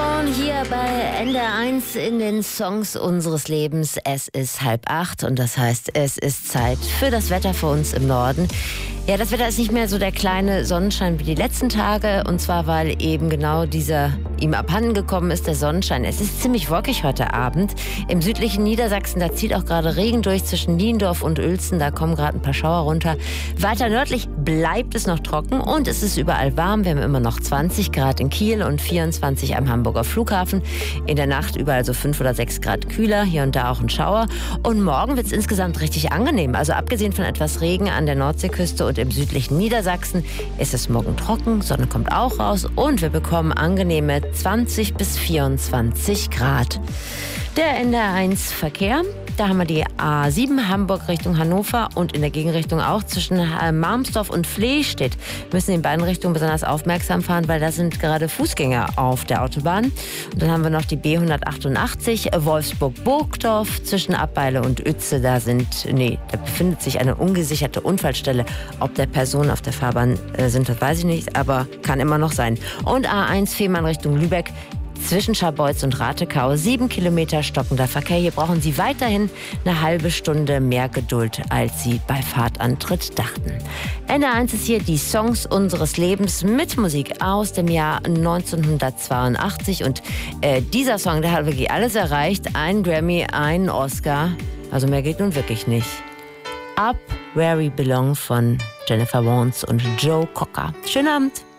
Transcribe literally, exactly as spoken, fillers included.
Vaughan hier bei N D R eins in den Songs unseres Lebens. Es ist halb acht und das heißt, es ist Zeit für das Wetter für uns im Norden. Ja, das Wetter ist nicht mehr so der kleine Sonnenschein wie die letzten Tage. Und zwar, weil eben genau dieser ihm abhanden gekommen ist, der Sonnenschein. Es ist ziemlich wolkig heute Abend. Im südlichen Niedersachsen, da zieht auch gerade Regen durch zwischen Niendorf und Uelzen. Da kommen gerade ein paar Schauer runter. Weiter nördlich bleibt es noch trocken und es ist überall warm. Wir haben immer noch zwanzig Grad in Kiel und vierundzwanzig am Hamburger Flughafen. In der Nacht überall so fünf oder sechs Grad kühler. Hier und da auch ein Schauer. Und morgen wird es insgesamt richtig angenehm. Also abgesehen von etwas Regen an der Nordseeküste und im südlichen Niedersachsen ist es morgen trocken, Sonne kommt auch raus und wir bekommen angenehme zwanzig bis vierundzwanzig Grad. Der N D R eins Verkehr, da haben wir die A sieben Hamburg Richtung Hannover und in der Gegenrichtung auch zwischen Marmsdorf und Flehstedt. Wir müssen in beiden Richtungen besonders aufmerksam fahren, weil da sind gerade Fußgänger auf der Autobahn. Und dann haben wir noch die B hundertachtundachtzig Wolfsburg-Burgdorf zwischen Abbeile und Uetze. Da sind, nee, da befindet sich eine ungesicherte Unfallstelle. Ob der Personen auf der Fahrbahn äh, sind, das weiß ich nicht, aber kann immer noch sein. Und A eins Fehmarn Richtung Lübeck. Zwischen Scharbeutz und Ratekau sieben Kilometer stockender Verkehr. Hier brauchen Sie weiterhin eine halbe Stunde mehr Geduld, als Sie bei Fahrtantritt dachten. N D R eins ist hier die Songs unseres Lebens mit Musik aus dem Jahr neunzehnhundertzweiundachtzig. Und äh, dieser Song, der hat wirklich alles erreicht. Ein Grammy, ein Oscar. Also mehr geht nun wirklich nicht. Up Where We Belong von Jennifer Warnes und Joe Cocker. Schönen Abend.